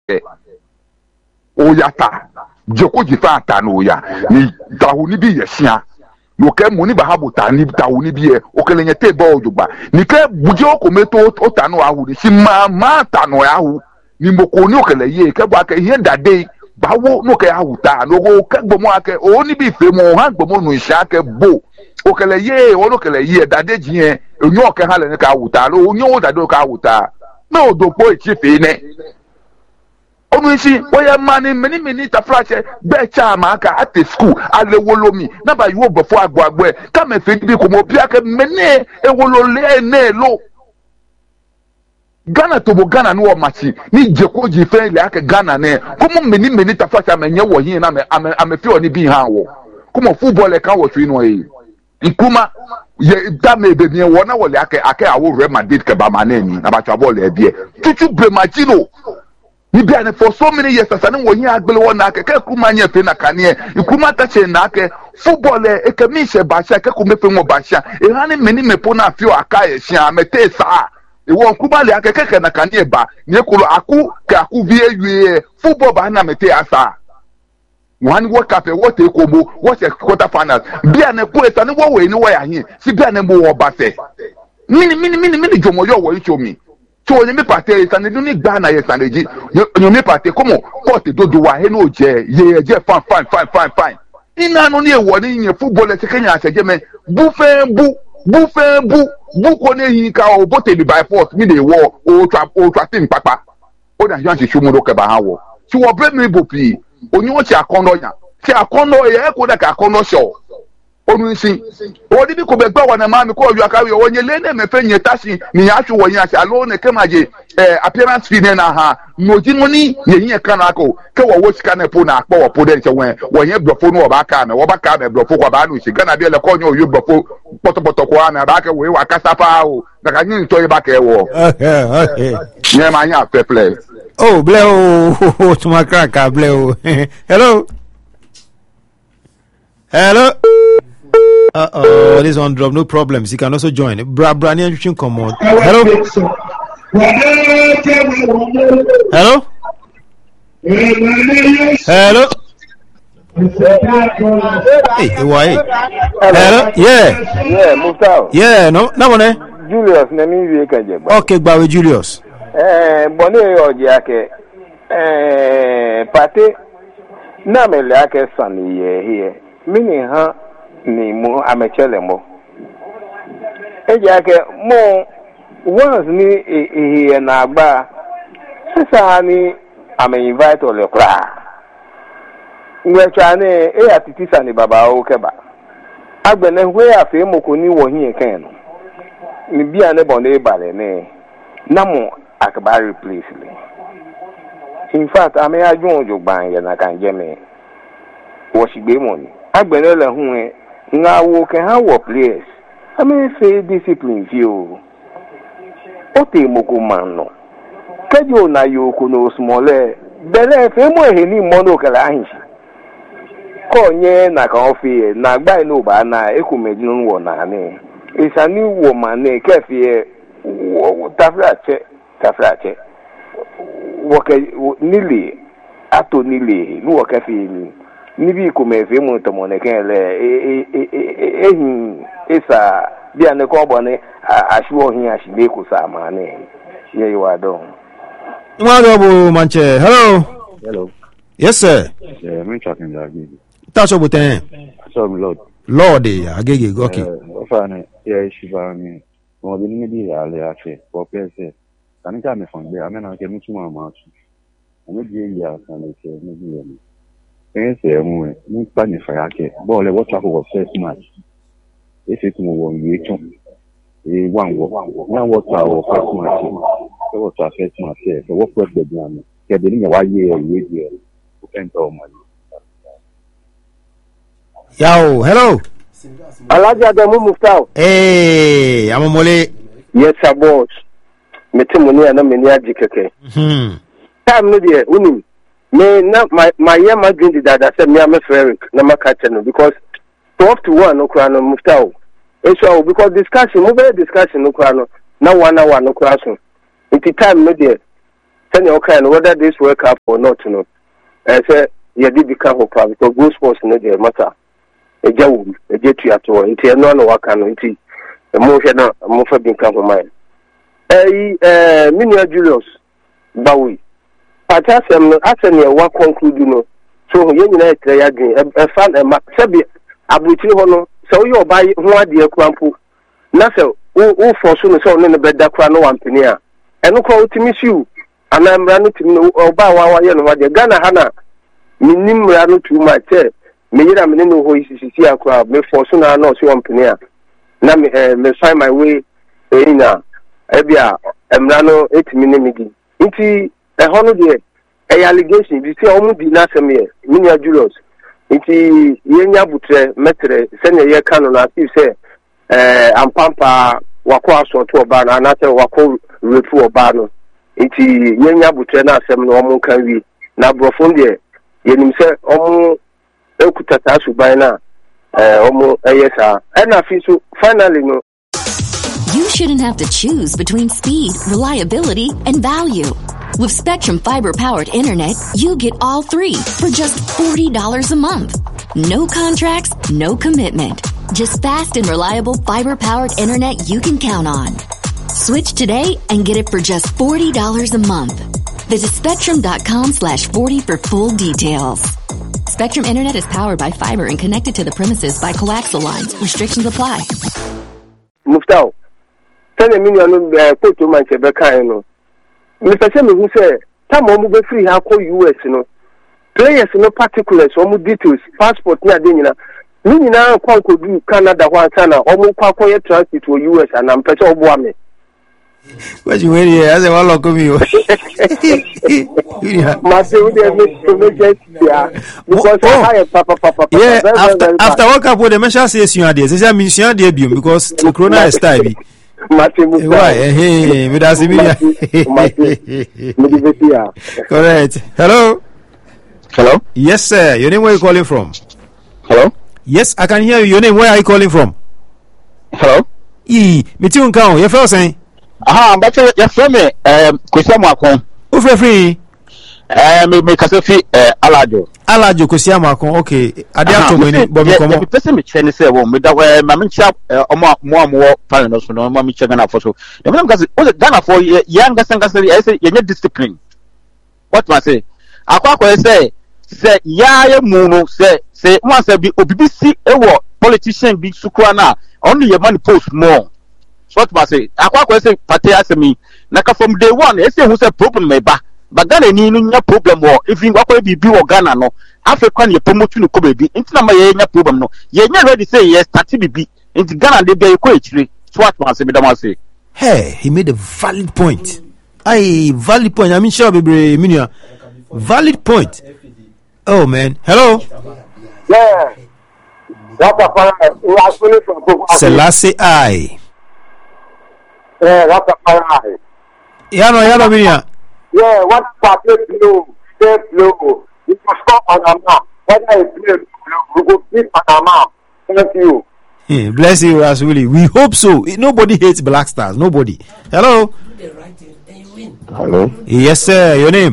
ase oyata jeko jifa ata no ya ni dawo ni bi yesia no ke mu ni bahabu ta ni dawo ni bi e o kele nye te ba ojugba ni ke buje okometo ota no ahu ni si ma ta no ahu ni moko ni o kele ye ke ba ke ihe dade bawo no ke ahu ta no go ke gbomo ake o ni bi fe mo han gbomo no isia ke bo o kele ye o no kele ye dade jien onyo ke ha le ni ka ahu ta lo onyo dade ka ahu ta na odogbo echife ne onuisi oya mani many tafrache be chama aka at the school alewolomi na ba yo befo agbo ka me fe bi ko mo bia ke mene ewolole ne lo Ghana to bo Ghana no machi ni jeko ji fe le aka Ghana ne komo many tafrache amenye wo hin na me amefi oni bi ha wo komo football e kan wo twi no yi nkuma ye dame be mi wo na wo le aka awo Real Madrid ke ba manani na ba twa ball e bie tutu bremachino ni bia ne for so many years asane wo yin agbele wona ake ke kuma nya fe na kane ikuma ta che na ake football e ke mi se ba sha ke kuma fe mo ba sha e ha ne meni mepo na afio aka ye sha mete sa e wo kuma le ake ke na kane ba ni ekulo aku vie wie football ba na mete asa one world cup e what e komo what e quarter finals bia ne ko e sane wo we ni wo ya hin si bia ne mo wo ba se mini jomo yo wo ichomi so nyame pate sane ni gba na ye sane ji nyame pate komo court dodo wa he no je ye je fine ina no ni ewo ni yin football se Kenya aseje me bu ko ne yin ka o bote bi by force mi de wo o twa tin papa o da yan se sumu do ke ba ha wo ti wo bre mi bo pi oni wo ti akondo yan ti akondo ye ko da ka akondo show onu nsi odi bi ko be gba wana ma mi ko yu aka we wonye le ne me fe nye tashi ni ya twu wonye ase alo ne kemaje appearance fee ne na ha noji moni ye yin ka na ko ke wo sika na po na akpo wo po de che wonye blofo no ba ka me wo ba ka me blofo ko ba no sika na bi le ko nyo yu blofo poto ko na ba ke we wa kasa pa o na ka nyin to ye ba ke wo okay ne ma nya fair play oh ble o to ma crack ble o hello this one drop, no problems. You can also join. Branian, you come on. Hello. Hey, why? Hello. Yeah, Muftau. Yeah, no one. Julius, name you. Okay, Bawe Julius. Bonne Ojiake. Pate. Namele ake sani here. Meaning, huh? Ni mu amechele mo ejake mo once ni na agba sisa ni ame invite ole kra ngwecha ni atitisa ni baba o keba agbene hwe afi mo ko ni wo hin ken no ni bia ne bon e bale ne na mo akba replace le in fact ame ajun ojogban ye na kanje me wo shigbe mo ni agbene le hu nga wo ke ha wo players I mean say discipline view o te moko man no kejo na yo ko no small bele fe mo he ni mo no kala hin ko nye na ka ofi na gba no ba na ekumeji no wo na ne isani wo man ne kefi tafrache wo ke nili ato nili lu wo kefi ni nibi ko me fe mo to mo ne ken le esa bia ne ko bo ne ashuo hin ashibe ko sa ma ne ye wa don Mwado manche hello yes sir yeah me talking that gig touch up ten so lord agege okay ofane yeah shiba mi mo bi ni bi ale afe for pese kan ka me fon be amena ke mutu ma atu mo bi ya kan le se mo bi ya ese mu ni pa ni fa yake bo le what for first match if it mo won we tun one now what our first match so what our first match so what was the plan ke de ni wa ye ye o enter money yo hello Alaji Adamu Muftau amomole yes boss metimuni ana meni ajikeke time no there unim me na my year my dream did that say me am Eric na makache no because 12-1 no kra no Muftau so because discussion no very discussion no kra no na 1 hour no kra so it time no there Send your kind whether this work out or not, you know. I say you did become a because go sports no dey matter. A jaw, a jet to at all. Into no one can into a more for being come for mine. Minia Julius Bowie. I tell them, I tell you what conclude, you know. So you know, a fan and Sabi Abuchi Hono, so you buy one dear crampo. Nasa, who for soon as on in the bed that crown one penny. And no call to miss you. And I'm running to know about what the Ghana Hana. Minim ranu too much. Me am no ho isi akwa me for so na no so company na me find my way na ebia emra no etimi ne migi nti e hono de e allegation bi se omu di na asem ye Minia Julius nti yenya butre metre se ne ye kanu na si se ampampa wako asoto oba na na se wako refu oba no nti yenya butre na asem no omu kan wi na brofon de yenim se omu ekutata subaina omu eyesa and afisu finally no. You shouldn't have to choose between speed, reliability, and value. With Spectrum fiber-powered internet, you get all three for just $40 a month. No contracts, no commitment. Just fast and reliable fiber-powered internet you can count on. Switch today and get it for just $40 a month. Visit spectrum.com/40 for full details. Spectrum Internet is powered by fiber and connected to the premises by coaxial lines. Restrictions apply. Muftau. Send a million put to my Quebec, no. Mr. Semi who said, Tam Omu be free, how call US, no. Players, no particulars, Omu details, passport, near Dinina. Minina, Kwan could do Canada, Wantana, Omu Kwakoya transit to US, and I'm Peter Obuame. What you waiting here? I said, well, look at me. Yeah, after work up with the measure says you are there. This is a mission debut because the corona is time. Why? Hey, with us, correct. Hello. Hello. Yes, sir. Your name? Where are you calling from? Hello. Yes, I can hear you. Your name? Where are you calling from? Hello. Me too. Count. Your first name? But your friend, Kwesiamu Akon. Who free? Me kasefi Alajo. Alajo Kwesiamu Akon. Okay. Ade ato me ni bo me komo. The person me chene say wo me da ma ncha omo panel so no ma me chega na for so. The man because o Ghana for young gasangasa I say yenye discipline. What man say? Akwa say ya mu no say mo say bi obibisi ewo politician bi sukura na only your money post more. So what say? Akwa say party asemi naka from day one say who say problem me ba but Ghana ni nya problem wo if you akwa bi wo Ghana no Africa ni promote no ko bebi nti na ma ye nya problem no ye nya ready say yes start bibi nti Ghana dey be ko echire so what say me da say hey he made a valid point. Valid point. I mean sure baby Minia valid point. Oh man, hello. Yeah. Selassie I. Yeah, that's a fire. Yano Minia. Yeah, what part blue, stay blue. You can stop on a map. Whether it's blue, we go keep on a map. Thank you. Bless you, Rasuli. We hope so. Nobody hates Black Stars. Nobody. Hello. Hello. Yes, sir. Your name?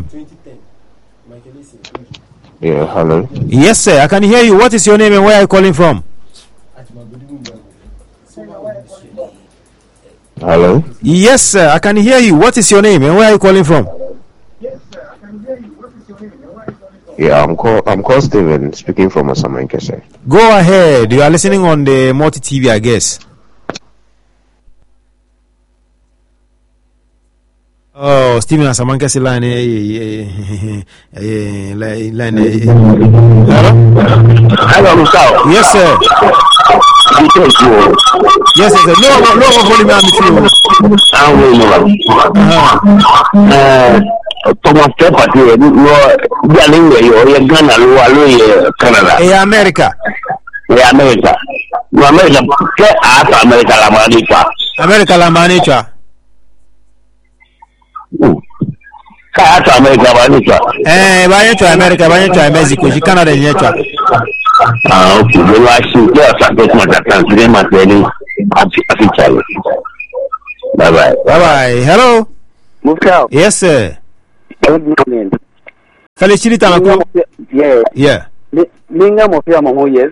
Yeah, hello. Yes, sir. I can hear you. What is your name and where are you calling from? Hello. Yes, sir. I can hear you. What is your name and where are you calling from? Yeah, I'm called Steven, speaking from Asamankese. Go ahead. You are listening on the Multi TV, I guess. Oh, Steven Asamankese line. Hello, Musao. Yes, sir. Yes, sir. No, volume on Thomas Kepati, no, Galing, Ghana, Canada. Hey, America. Yeah, America. No, America, America, La Manica. America, La Manica. America, Manica. Vaya to America, vaya to Mexico, she Canada, Yetra. Okay, well, I should just get my translation, my training. Bye bye. Hello. Move out. Yes, sir. Good morning. Felicity Tanako. Yeah. Minga Mofia Momo, yes.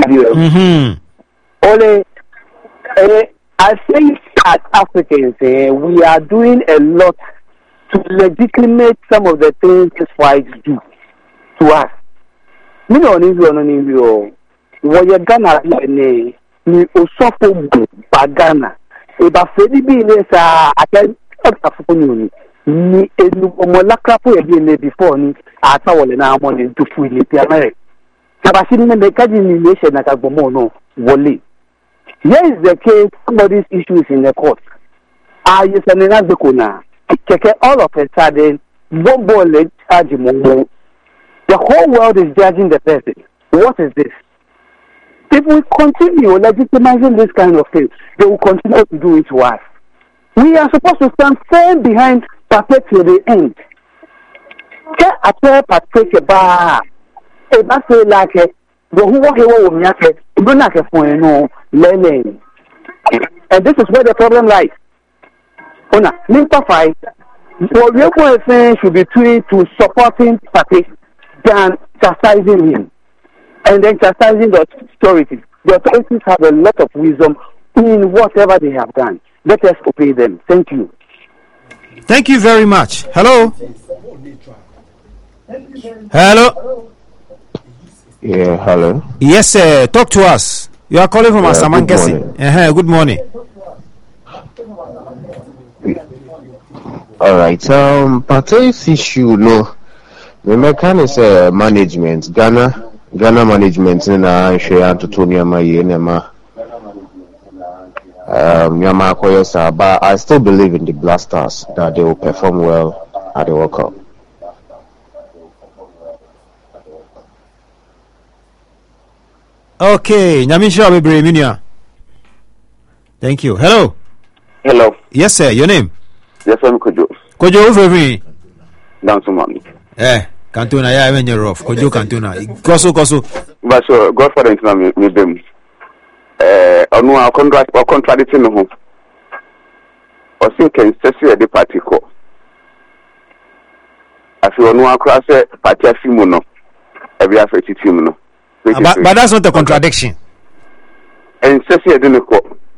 Only, I think as Africans, we are doing a lot to legitimate some of the things these whites do to us. Me no need you. What you gonna do? Ni osopo bagana. Eba fedi bi ne sa akan afofo ni ni enu omolakra po ebi ne before ni ata wole na amone ntufu ni pia na kabasi ni me kaji ni nation na kagbomo no wole. Here is the case, somebody's issues in the court. You say na gbekona keke all of a sudden one ball charge mo. The whole world is judging the person. What is this? If we continue legitimizing this kind of thing, they will continue to do it to us. We are supposed to stand firm behind Patrick to the end. Patrick say like learning. And this is where the problem lies. Number 5, what we are saying should be to supporting Patrick than chastising him. And then chastising the authorities. The authorities have a lot of wisdom in whatever they have done. Let us obey them. Thank you. Thank you very much. Hello. Hello. Yeah, hello. Yes, sir. Talk to us. You are calling from Asamankesi. Good morning. All right. Patrick's issue, no. The mechanics management, Ghana management na share to Nyama Yenema Nyama Koyesa, but I still believe in the Blasters that they will perform well at the World Cup. Okay, Nyamisha Bebreminia. Thank you. Hello. Hello. Yes, sir. Your name? Yes, I'm Kojo. Kojo over. Down to mommy. Cantona, yeah, when you're off. Kojo Cantona. Koso. But so, Godfather is not with them. No, I'll contradict him. Or think can say the party call. I feel no across a party Simono. Every affected Simono. But that's not a contradiction. And Cecilia didn't call.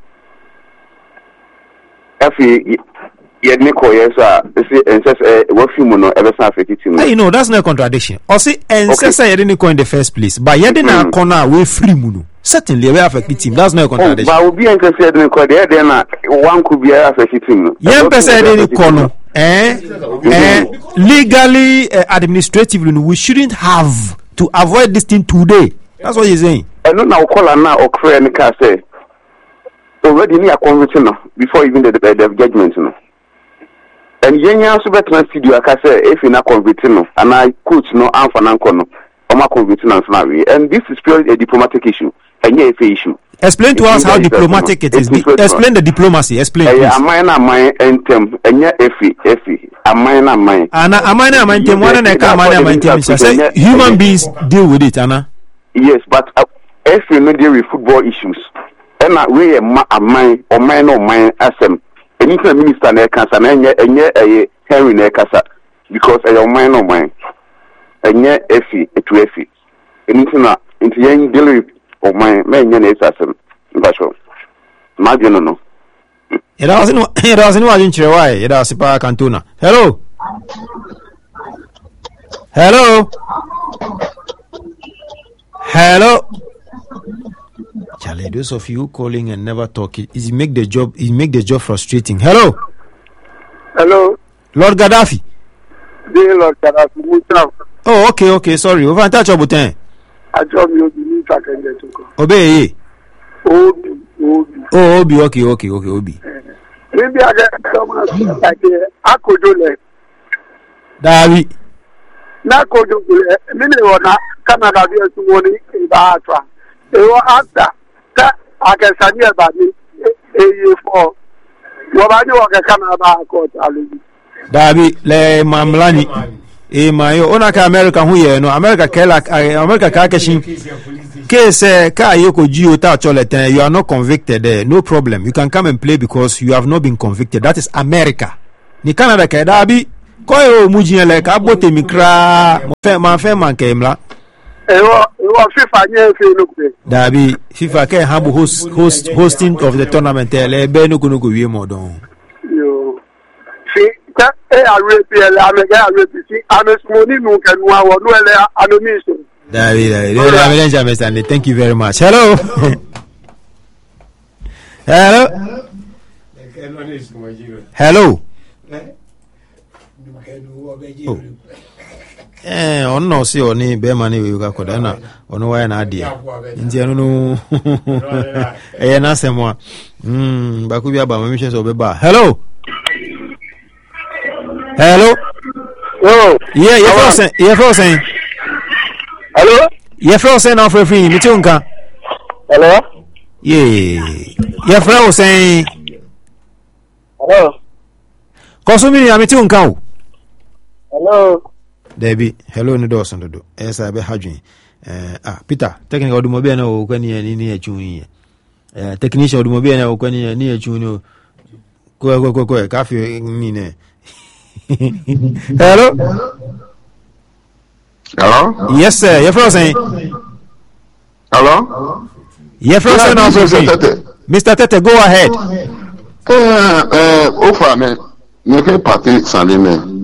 Hey, no, that's not a contradiction. Or say, and Cecilia didn't call in the first place. But you didn't corner we free muno. Certainly, we have a team. That's not a contradiction. But we'll be interested in call there. Then one could be a team. Young person didn't corner. Legally, administratively, we shouldn't have to avoid this thing today. That's what you're saying. I don't know call now or create any car say. Already near conviction before even the judgment. And Yenya also better studio I say if you're not convicting and I coach no alpha nankono or my convicting and this is purely a diplomatic issue and yeah issue. Explain to us how diplomatic it is. Explain the diplomacy. Explain. A minor mine and tem and yeah effie a minor mine. Anna a minor mine tem one and a car mine tem. Say human beings deal with it, Anna. Yes, but if you know deal with football issues. And we a mine or mine or mine as anything minister near cancer and a Henry near casa because a mine or mine and yet effie to effie anything into young delivery or mine man assassin. That's all. Imagine no. It doesn't know why it does a Cantona. Hello. Charlie, those of you calling and never talking, it make the job frustrating. Hello, Lord Gaddafi. Dear Lord Gaddafi, oh, okay. Sorry, over touch your button. I job you need to get to go. Obey. Obi. Okay. Obi. Maybe I get someone like I could do it. Davi. Na could do it. Many or not Canada be a money in Batra. They were after. I can send you about me. A4. Nobody can come about court. Davi le mamlani. Mayo onaka America who no America America kakeshin case ka yoko gio ta choleten. You are not convicted there. No problem. You can come and play because you have not been convicted. That is America. Ni Canada ka Davi Koyo mujinele ka bote mikra ma fe man ke mla. Ewo FIFA nye fe no kwe. Dabi FIFA ke habu hosting of the tournament ele be no kuno wie modon. Yo. Si ka RPL amega RPC anesmoni no kenwa wo no ele anomission. Dabi thank you very much. Hello. Hello. Hello. Oh. On no see oni be mani we ka koda na ono wa na ade nti eno no na semwa ba ku bi aba ma mi hwe so be ba. Hello. Hello. Oh. Yeah, you frozen. Hello. You frozen now for free. Me tunka. Hello. Yeah. You frozen. Hello. Kosumi ya me tunka o. Hello. Debbie, hello ni do sondo do. Esa be hadwin. Peter, technical odumobi na o kwani ni achun. Technician odumobi na o kwani ni achun. Ko kafi ni ne. Hello. Hello? Yes, sir. You're frozen. Hello? You're frozen. Mr. Tete, go ahead. Ofa me party Sunday man.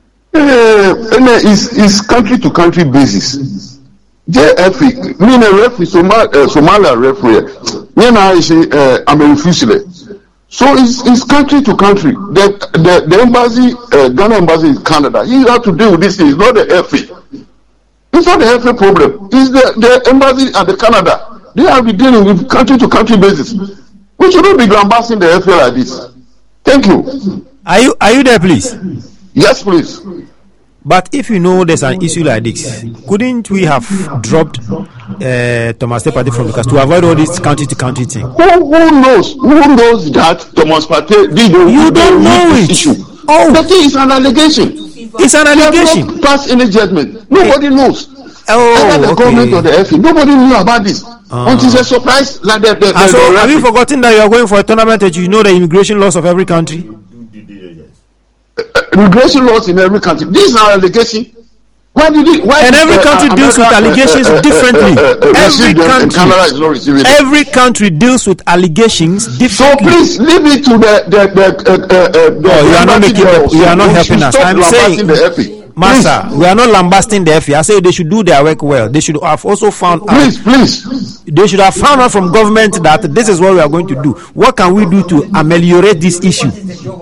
Is country to country basis. JFE, mean a referee, Somalia referee. I'm a refugee. So it's country to country. The embassy, Ghana embassy in Canada, he has to deal with this. It's not the FA. It's not the FA problem. It's the embassy and the Canada. They have been dealing with country to country basis. We should not be lambasting the FA like this. Thank you. Are you there, please? Yes, please. But if you know there's an issue like this, couldn't we have dropped Thomas Partey from because to avoid all this country to country thing? Who knows? Who knows that Thomas Partey did you don't know it. Issue? Oh, the thing is an allegation. It's an allegation. Not pass any judgment. Nobody knows. Either the government or the FA. Nobody knew about this. Until it's a surprise like that. So have you forgotten that you are going for a tournament that you know the immigration laws of every country? Immigration laws in every country. This is an allegation. And every country deals with allegations differently. Every country deals with allegations differently. So please leave it to you are not helping us. I'm saying, Master, we are not lambasting the FA. I say they should do their work well. They should have also found out. Please. They should have found out from government that this is what we are going to do. What can we do to ameliorate this issue?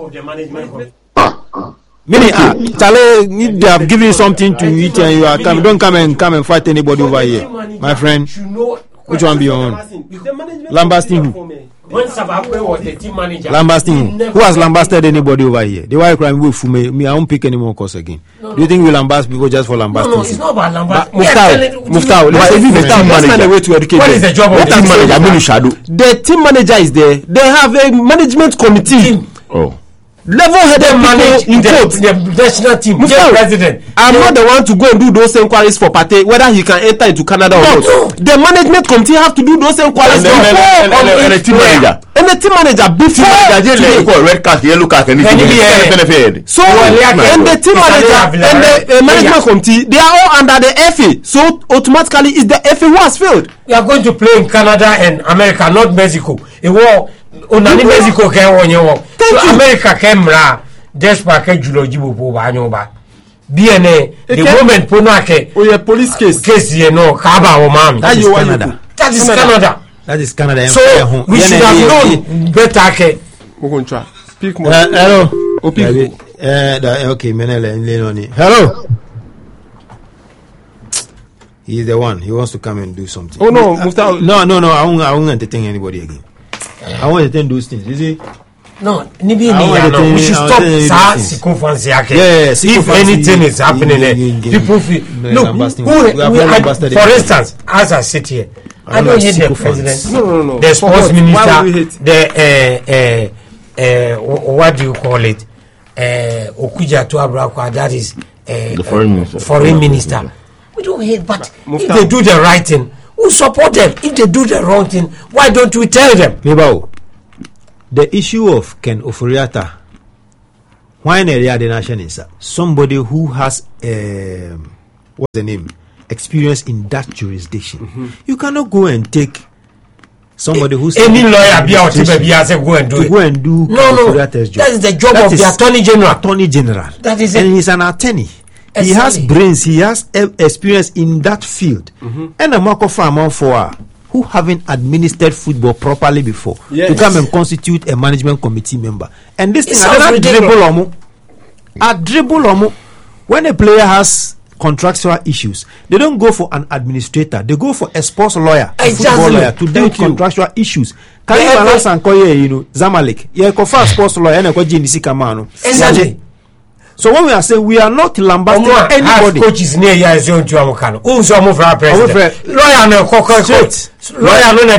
Meaning, Chale, they have given you something to eat and you are coming. Don't come and fight anybody over here, my friend. Which one be your own? Lambasting who? Lambasting who has lambasted anybody over here? The why crime will for me. I won't pick any more course again. Do you think we'll lambast people just for lambasting? No, it's not about lambast. Muftau, what is the job of the team manager? The team manager is there. They have a management committee. Oh. Level-headed people in the national team, the president. I'm not the one to go and do those inquiries for Partey, whether he can enter into Canada or not. The management committee have to do those inquiries and the team manager. And the team manager before red card, yellow card, and so and the team manager and the management committee, they are all under the FA. So automatically, it's the FA who has failed. We are going to play in Canada and America, not Mexico. A war. Onani Mexico can won you. So America came ra despite Julojibo Banyoba. DNA the woman Ponake or a police case you know Kaba or man. That is Canada. That is Canada. That is Canada. So we should have known better. Speak more. Hello. Okay, Menele. Hello. He's the one. He wants to come and do something. Oh no, Muftau. No. I won't entertain anybody again. I want to entertain those things. You see? No, we should stop that circumference. Yes. If anything is happening there, people feel. Look, for instance, as I sit here, I don't hate the president. No. The sports minister, what do you call it? Okuja Tuabrakwa, that is the foreign minister. We don't hate, but if they do the right thing, we support them. If they do the wrong thing, why don't we tell them? Mibao, the issue of Ken Ofori-Atta Why in area the nation is somebody who has what's the name? Experience in that jurisdiction. You cannot go and take somebody who's any lawyer be out to go and do it. Go and do no. That is the job of the attorney general. Attorney general. That is it. And he's an attorney. Exactly. He has brains. He has experience in that field. And a Marco Farmer for who haven't administered football properly before to come and constitute a management committee member. And this thing, I dribble when a player has contractual issues, they don't go for an administrator, they go for a sports lawyer, a football lawyer to deal with contractual issues. Can you balance and call Zamalek? Yeah, confirm sports lawyer and Exactly. So when we are saying we are not lambasting anybody, coaches near here is on to Amokano. Who's our president? Lawyer no coach. Lawyer no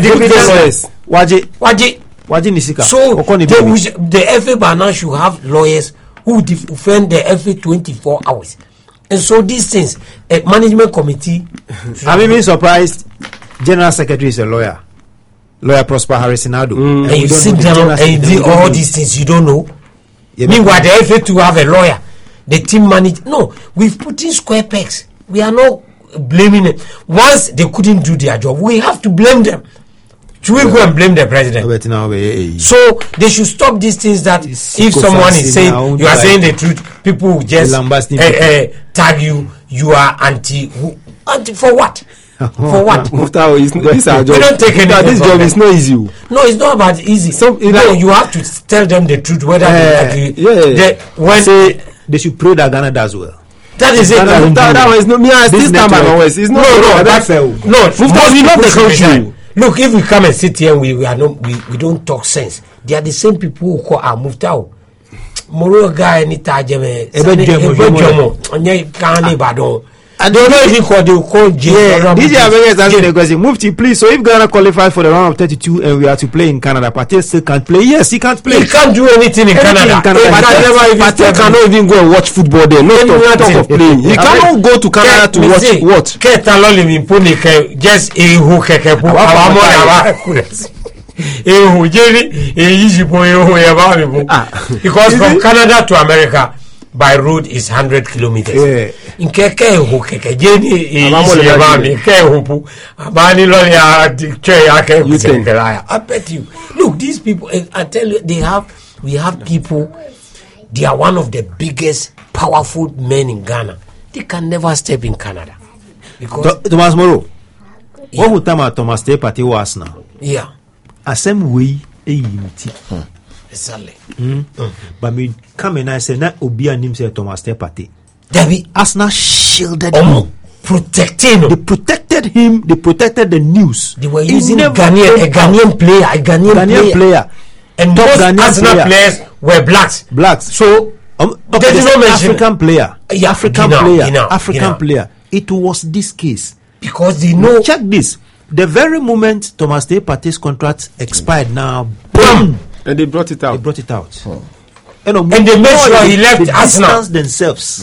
Waji Nisika. So the FA by now should have lawyers who defend the FA 24 hours. And so these things, a management committee. I'm even surprised. General Secretary is a lawyer. Lawyer Prosper Harrisinado. And you sit down and you do all these things you don't know. Meanwhile, the FA to have a lawyer. The team manage. No, we've put in square pegs. We are not blaming them. Once they couldn't do their job, we have to blame them. Should we go and blame the president? So they should stop these things that if someone is saying you are saying the truth, people will just tag you. You are anti for what? For what? This our job. We don't take anything. This job is not easy. No, it's not about easy. You have to tell them the truth whether they agree. They should pray that Ghana does well. That is it. That was no me. I still stand by my words. It's not. We not the country. Look, if we come and sit here, we are not. We don't talk sense. They are the same people who call Muftau. Moro guy ni tajeme. And they don't even call. They will call DJ Avery is asking the question. Mufti, please. So if Ghana qualifies for the round of 32 and we are to play in Canada, Partey still can't play. Yes, he can't play. He can't do anything in Canada. Partey cannot even go and watch football there. No talk of playing. He cannot go to Canada to watch what? Just because from Canada to America by road is 100 kilometers. In keke ho keke jeni I bet you. Look, these people, I tell you, we have people. They are one of the biggest, powerful men in Ghana. They can never step in Canada because Thomas Moro. What would Thomas Day Partey was now? Yeah. A same way a unity. Exactly. But me come and I say na obi anim say Thomas Partey. Debbie Arsenal shielded him, protecting him. They protected him. They protected the news. They were using a Ghanaian player, and most Arsenal players were blacks. So African player, African player. It was this case because they know. Check this. The very moment Thomas Partey's contract expired, now boom. And they brought it out. And they made sure he left Arsenal themselves.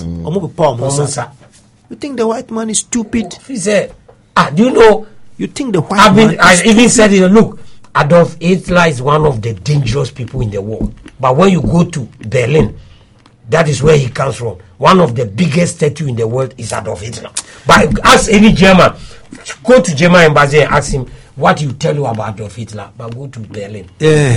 You think the white man is stupid? He said, do you know? You think the white man? I even said it. Look, Adolf Hitler is one of the dangerous people in the world. But when you go to Berlin, that is where he comes from. One of the biggest statues in the world is Adolf Hitler. But ask any German, go to German embassy and ask him what you tell you about Adolf Hitler, but go to Berlin.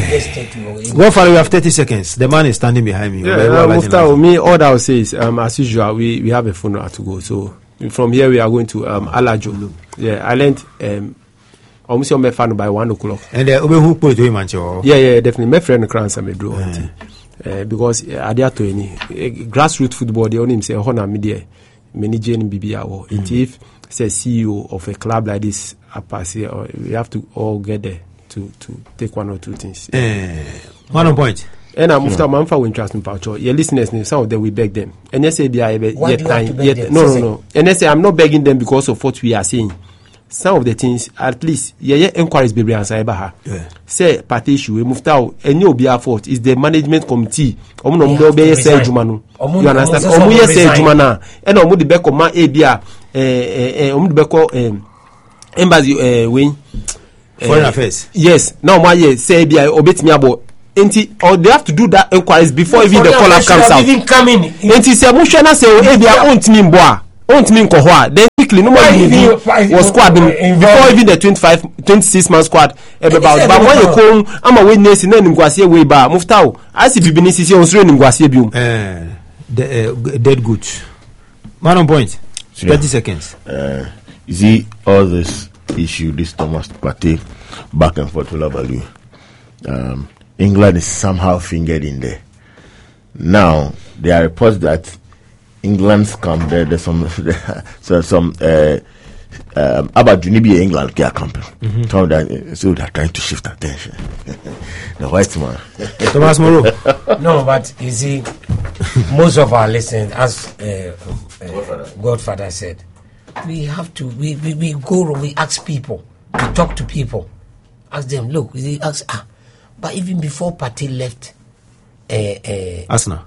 Go for it. We have 30 seconds. The man is standing behind me. Me, all that I will say is, as usual, we have a funeral to go. So from here we are going to Alajo. Yeah, I learned almost your fan by 1 o'clock. And who put him on? Yeah, definitely. My friend Krans I draw because adia to any grassroots football. They only say honor media manager in BBA. If say CEO of a club like this, we have to all get there to take one or two things. 1 point. And I'm after my for interest in Pacho. Your listeners, some of them we beg them. And they say no. And they say I'm not begging them because of what we are saying. Some of the things, at least, inquiries be answer ever. Say party issue, we moved out, and you'll be our fault. Is the management committee? You understand? Jumana, and the back of my ABA, the back of embassy, wing foreign affairs. Yes, no, my say ABA, obey me about or they have to do that inquiries before even the call-up comes out. Enti se mo hwe na se o bia ontimi mbo a ontimi nkoho a then quickly no more was squad before even the 26 man squad about but when you come ama witness na nimguase we ba muftao asi bibini sisi on sure nimguase bium dead good man on point 30 seconds. You see all this issue, this Thomas Partey back and forth with Labalu. England is somehow fingered in there. Now there are reports that England's come there. There's some about Junibi England care campaign. So they're trying to shift attention. The white man, Thomas Moro. No, but you see, most of our listeners, as Godfather said, we have to we go, we ask people, we talk to people, ask them, look, we ask, but even before Partey left Arsenal,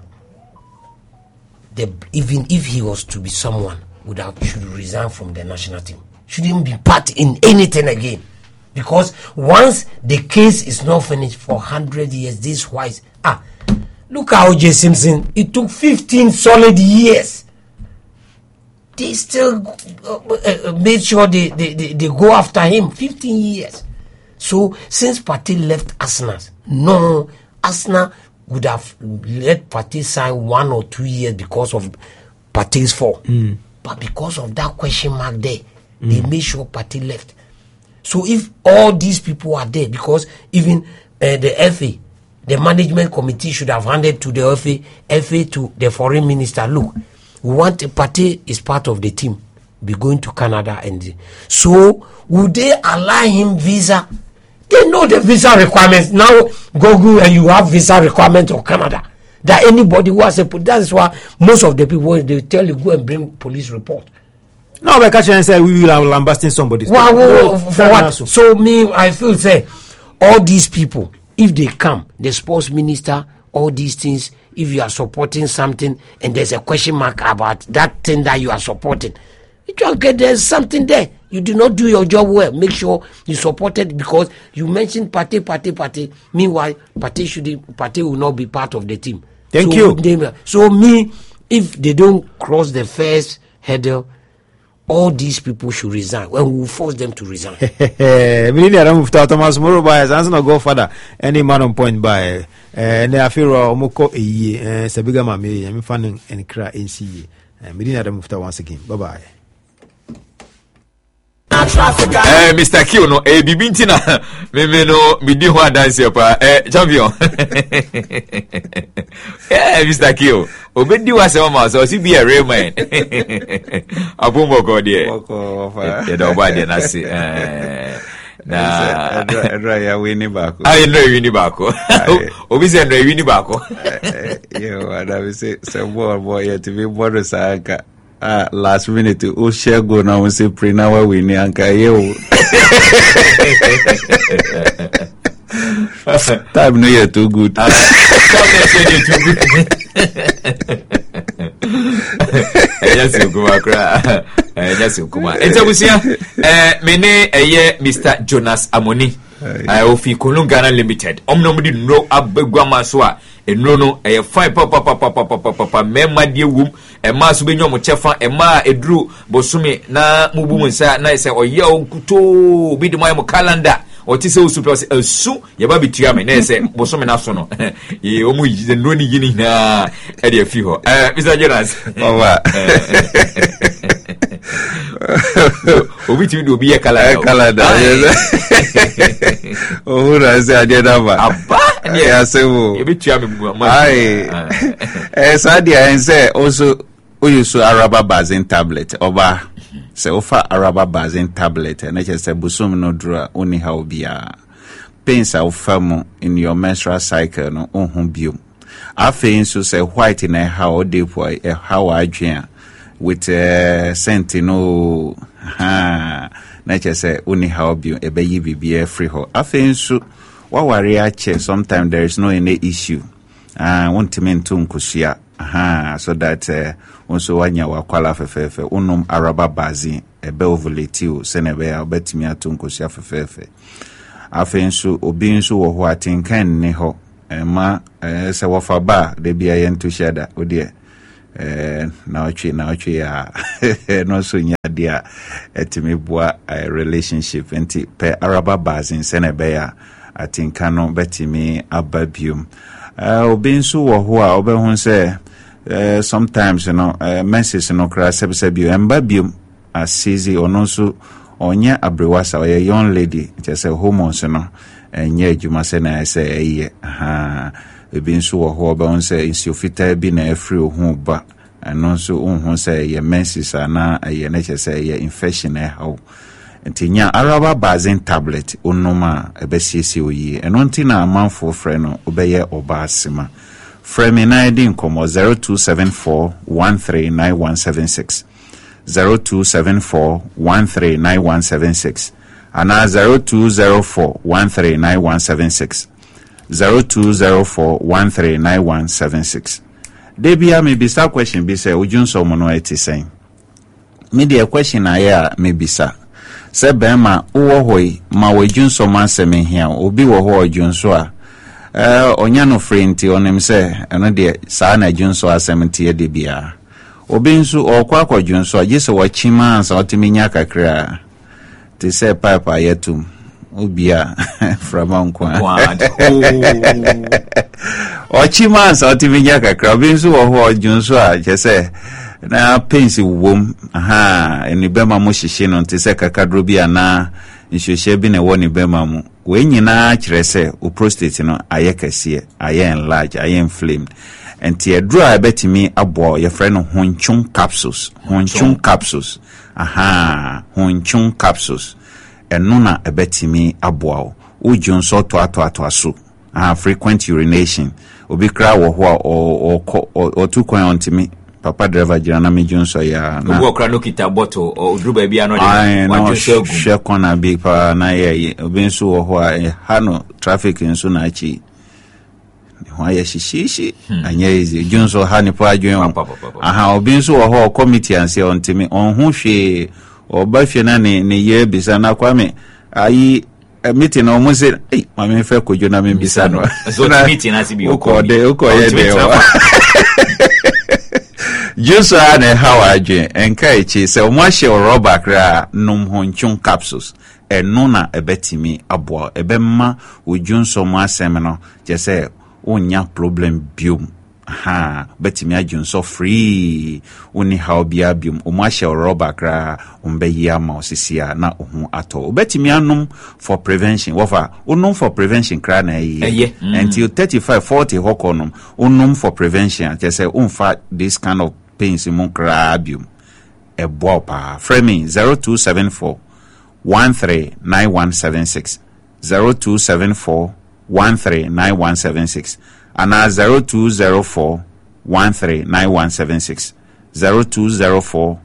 even if he was to be someone should resign from the national team, shouldn't be part in anything again, because once the case is not finished for 100 years, this wise, look at O.J. Simpson. It took 15 solid years. They still made sure they go after him. 15 years. So since Partey left Arsenal, Arsenal would have let Partey sign 1 or 2 years because of Partey's fall. But because of that question mark there, they made sure Partey left. So if all these people are there, because even the FA, the management committee should have handed to the FA to the foreign minister, look, we want Partey is part of the team, be going to Canada, and so would they allow him visa? They know the visa requirements now. Google and you have visa requirements of Canada. That anybody who has that is why most of the people they tell you go and bring police report. No, but catch and say we will lambasting somebody. For what? So me, I feel say all these people, if they come, the sports minister, all these things, if you are supporting something and there's a question mark about that thing that you are supporting, there's something there. You do not do your job well. Make sure you support it, because you mentioned Partey. Meanwhile, Partey will not be part of the team. Thank you. So me, if they don't cross the first hurdle, all these people should resign. Well, we will force them to resign. Thomas Moro by as not go further. Any man on point by I feel Omoko Sabiga Mame, I'm finding and cry in CE. Medina Mufta once again. Bye bye. Mr. Q no bibintina me no me di ho dance pa champion Mr. Q obedi wa se ma so si be a real man abumbo go there e do ba de na se na Edra ya wini bako wini bako obi se Edra wini bako yo ada we say boy ya to be border saka last minute o share go na we say pre na we ni anka ye time no yet too good yes kuma kra yes kuma entabusia mene Mr. Jonas Amoni ofi Kolungana Limited omno di no abegwama so a enro no fine papa mema die wum ema so benyo mo chefa ema edru bosumi na mubu munsa na ise oye onkuto bi de mo calendar oti se usu plus esu ye ba bitua me na ise bosumi na so no ye omu yi enro ni yini na e de afi ho Mr. Jonas owa obi ti do bi ye calendar ohura se adeda ba aba ya sewo ye bitua me ai sadia ense also uyusu araba bazin tablet oba se ofa araba bazin tablet na che se busum no dura oni ha obia pains ofa mu in your menstrual cycle no ohun biom afen so se white na ha odepo how adwen with sentinel na che se oni ha obio ebeyi bibia free ho afen so wawari ache sometimes there is no any issue want me to nkusia so that also wanya wakwala fefefe unum araba bazi ebe ovulate o senebe ya obetimi ato nkusia fefefe afei nso obi nso wɔ hɔ atenkan ne hɔ ma sɛ wɔfa ba de bia yɛ nto hyɛ da wodeɛ na ɔtwe a no so nya de a etimi boa relationship nti pe araba bazin sɛ na ɛbɛyɛ atenka no betimi aba biom obi nso wɔ hɔ a ɔbɛhu sɛ sometimes message no kra sɛ bio ɛmba biom asizi ɔno nso ɔnyɛ abrewasa ɔyɛ young lady kyɛ sɛ hormones no ɛnyɛ adwuma sɛ na ɛsɛ ɛyɛ ebi nso wɔ hɔ ɔbɛhu sɛ nsuo fitaa bi na ɛfiri ho ba ɛno nso unhu sɛ ɛyɛ menses ana ɛyɛ ne kyɛ sɛ ɛyɛ infection ɛhaw nti nya araba bazin tablet onom a ɛbɛsiesie oyie ɛno nti na amanfo frɛ no ɔbɛyɛ ɔba asema frɛ me na ɛdi nkɔmmɔ 0274 139176 0274 139176 ana 0204 139176 0204 139176 Debia me bisa question bi say ojunso mo no eti me de question aye a me bisa se bema wo hoi ma wojunso ma asem hia obi wo ho ojunso a onya no frenti onim se eno de saa na ojunso asem tie de bia obi nso okwa akwadwunso agese wo chima ansa otimi nya kakra te se pipe ayetum obia frama nkwa ochima ansa otimi nya kakra obi nso wo ho ojunso a chese na pensi wom eni bema mo hyehye no te se kakadro bia na nhwehye bi na wo ni bema mu we nyina kire se o prostate no ayekase aye enlarge aye inflamed enti edura ebetimi abo ye frɛ no honchun capsules honchun capsules eno na ebetimi abo ojun so to so frequent urination obi kra wo ho o tu kwan ontimi papa driver jira na mejun so ya na wo kra no kita bottle o dru ba bia no de wa share corner big pa na ye obi nso wo ho ha no traffic nso na achi why shishi anya easy junso ha ni pa adwen obi nso wo ho committee anse ontimi on hu hwe oba hwe na ne ye bisa na kwame ayi meeting na omo se ma me fe kojo na me bisa no so meeting na sibi uko ye de junso na how adwen enka echi se omo hye rubber kra num honchun capsules eno na ebetimi abo ebemma ojunso mo asem no je se onya problem biom betimi ajun so free oni how bia biom o ma share rubber kra umbe ya ma osisia na ohun ato betimi anum for prevention wofa onum for prevention kra na until 35 40 hokonum onum for prevention just say umfa this kind of pains in kra biom e bopa framing 0274 139176 0274 139176 and 0204 139176 0204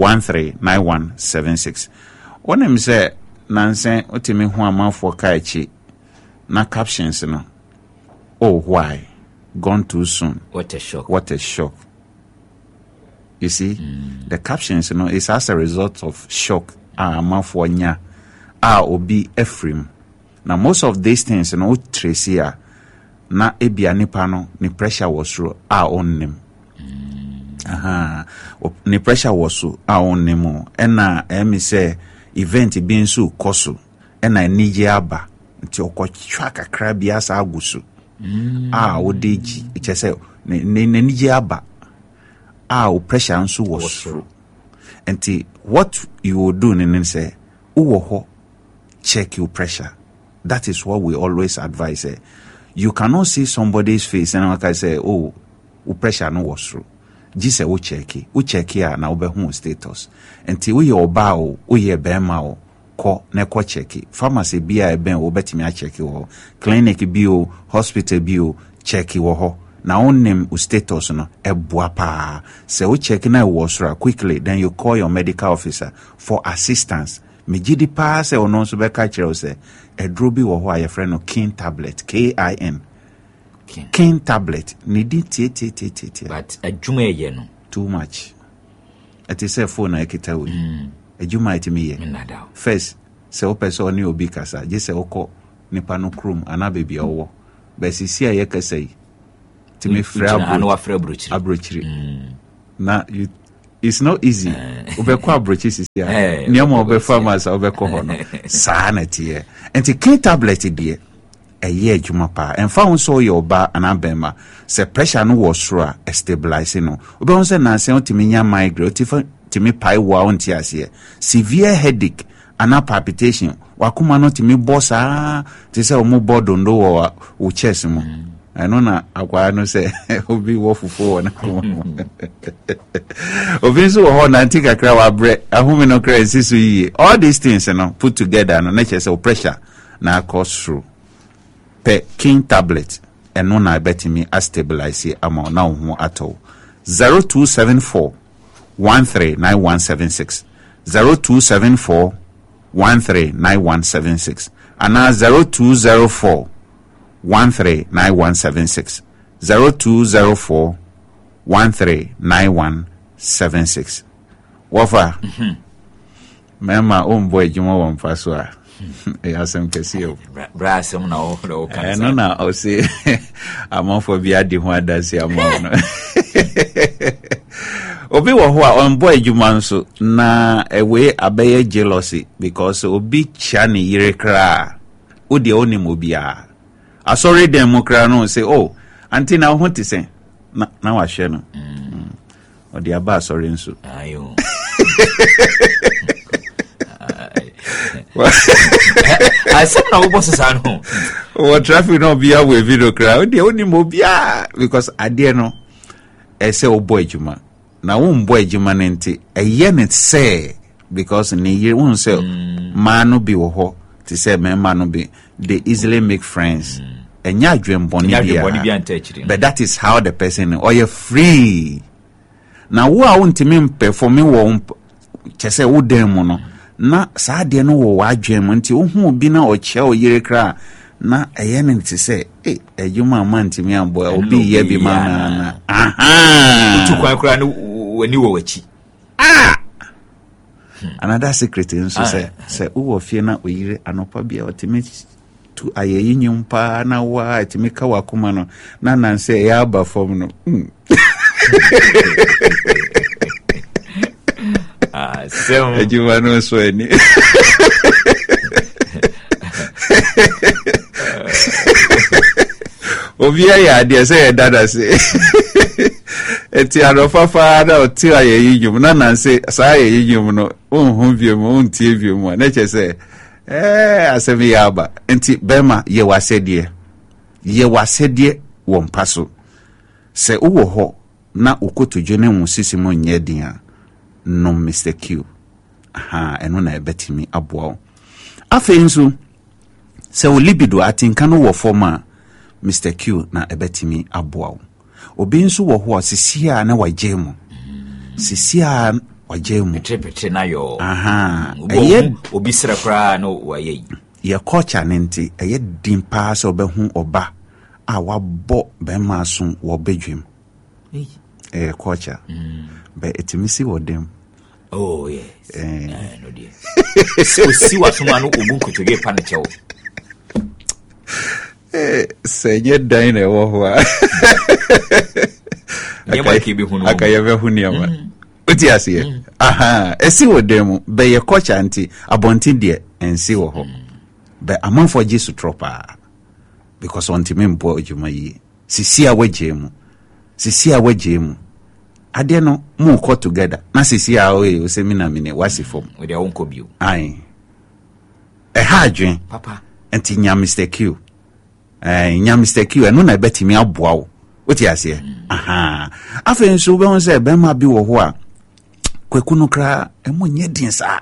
139176 onem say nansen otimi ho amanfo kaichi na captions no why gone too soon, what a shock you see the captions is as a result of shock amanfo nya obi efrim. Now most of these things tracy na ebia nipa no ni pressure was through on him. Ni pressure was so on him. Ena emi say event being so koso ena nije aba nti okotwa kakra bia sa agusu. Odeji it say ne nije aba. O pressure nso was through. Nti what you will do nen say uwo check your pressure. That is what we always advise. You cannot see somebody's face and like I say, pressure no was through. Just say, check here na obehu status. Until we bow, we bema ko check it. Pharmacy bia ben obetimi a check it. Clinic bio, hospital bio, check it wo. Na onim status no eboa pa. Say we check na was through quickly. Then you call your medical officer for assistance. Mejidi pa se ono so be ka kire se edrobi wo ho aye friend no kin tablet KIN kin tablet nidi tie but adwuma ye no too much it is a phone na ekita we adwuma itimi ye first se o person ni obi kasa je se okọ nipa no krom ana baby owo be sisi a yekasa yi timi fra abrochiri na it's not easy obekọ abrochiri sisi a niam obe farmers obekọ ho no saa na tie enti kin tablet die eye adwuma pa emfa ho so ye oba anabema se pressure no wo soro a stabilize no obe ho se na se otimi nya migraine otimi pai wa onti ase severe headache ana palpitation wakuma no timi bossa te se omo bodondo wo chest mu eno na akwa no se obi wo fufu na obi so ho na antika kra wa bre ahumi no kra sisu yi all these things no put together no na chese pressure na cause through pe king tablet eno na betimi a stabilize ama na ho ato 0274 139176 0274 139176 and now 0204 139176 0204 139176 wafa mema boy juma won faso a e asem kesi o bra asem na o kan no na o se amon bi adi ho adasi amon no obi wo ho a on boy juma nso na ewe abeye jealousy because obi cha ne yire kra o de oni mobia asori dem mo kra no say oh anti na ho ti sen na wa hwe no o de aba asori nso ayo asem na wo boss sa no o traffic no bia we video kra o de oni mobia because ade no ese o boy juma na won boy juma nenti eye ne say because ni ye won say manu bi wo ho ti say me manu bi they easily make friends enya adwen boni bia but that is how the person or you free na wo a wontimi perform wo chese wo dem no na saa de no wo adwen mo nti wo hu bi na o che o yire kra na eye ne ti say ejuma mantimi ambo obi ye bi ma na aha tu kwa kra no wani wo wachi another secret nso say wo fie na oyire anopa bia otimi tu ayeyi nyumpa na wa atimi ka wakoma no na nanse ya aba form no ejuma no so ani obia ya de say dada say eti arofafa na oti ayeyi nyum na nanse sa ayeyi nyum no ohun biemu ontie biemu na che say asemi yaba enti bema ye wasedie wo mpaso se uwo ho na ukotojo ne hu sisimo nyedia no Mr. Q eno na ebetimi aboa afenso se o libido atinka no wo forma Mr. Q na ebetimi aboa obi nso wo ho sisia na wajemu sisia wajemu petre na yo eye obi sra kra no waye ye culture nenti eye dimpa so be hu oba a wabo be maso wo bedwem culture be etimisi wo dem oh yes no dear so si wasoma no obun kotoge pa ne chewo senye dine wo ho a akayebe hu niama oti ase esi wo dem be ye culture anti abontin de ensi wo ho be amanfo Jesu tropa because on time mpo ojuma yi sisi a wagemu ade no mu ko together na sisi a o semina mine wasifom we dey won ko bio ai ha adwen papa enti nya Mr. Q nya Mr. Q eno na betimi aboa wo oti ase afen so be won say be ma bi wo ho a kwekunu kra emo nye din sa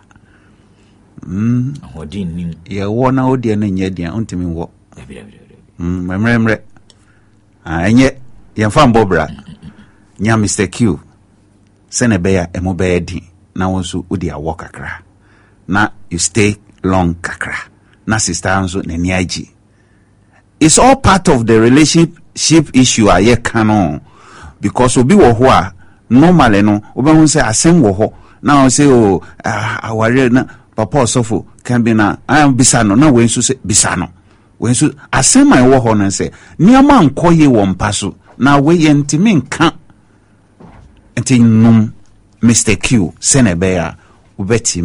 hodin nim ye wo na odi na nye din ontimi wo memremre enye ye fa mbobra nya Mr. Q sene be ya emo be din na wonso odi awo kakra na you stay long kakra na sister anso na ni agi. It's all part of the relationship issue aye canon because obi wo ho a normally no obi hu say asem wo ho na o say aware na papa osofo can be na I am bisano na we nso say bisano when so asɛm a ɛwɔ hɔ no sɛ nneɛma nkɔ yie wɔ mpa so na weyɛ ntimi nka nti num Mr. Q sɛ na ɛbɛyɛ a wobɛtumi